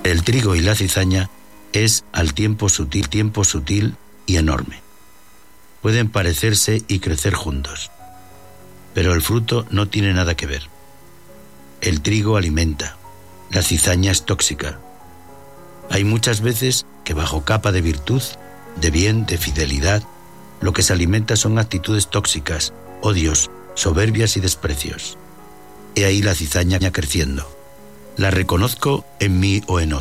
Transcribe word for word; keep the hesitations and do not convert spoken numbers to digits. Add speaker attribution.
Speaker 1: El trigo y la cizaña es al tiempo sutil, tiempo sutil y enorme. Pueden parecerse y crecer juntos, pero el fruto no tiene nada que ver. El trigo alimenta, la cizaña es tóxica. Hay muchas veces que bajo capa de virtud, de bien, de fidelidad, lo que se alimenta son actitudes tóxicas, odios, soberbias y desprecios. He ahí la cizaña creciendo. La reconozco en mí o en otro.